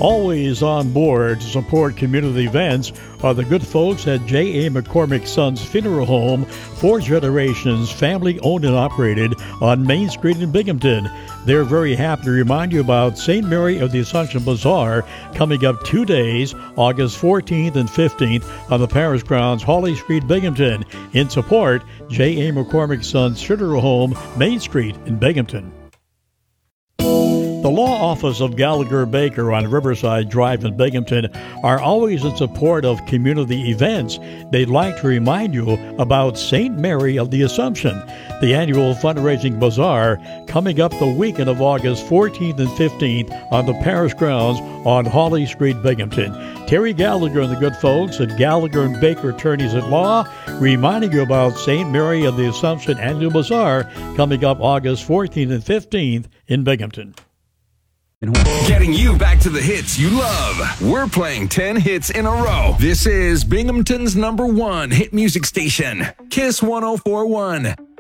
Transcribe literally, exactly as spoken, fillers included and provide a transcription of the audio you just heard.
Always on board to support community events are the good folks at J A. McCormick Sons Funeral Home, four generations, family owned and operated on Main Street in Binghamton. They're very happy to remind you about Saint Mary of the Assumption Bazaar coming up two days, August fourteenth and fifteenth on the parish grounds, Hawley Street, Binghamton. In support, J A. McCormick Sons Funeral Home, Main Street in Binghamton. The law office of Gallagher Baker on Riverside Drive in Binghamton are always in support of community events. They'd like to remind you about Saint Mary of the Assumption, the annual fundraising bazaar coming up the weekend of August fourteenth and fifteenth on the parish grounds on Hawley Street, Binghamton. Terry Gallagher and the good folks at Gallagher and Baker Attorneys at Law reminding you about Saint Mary of the Assumption annual bazaar coming up August fourteenth and fifteenth in Binghamton. Getting you back to the hits you love. We're playing ten hits in a row. This is Binghamton's number one hit music station, Kiss one oh four point one.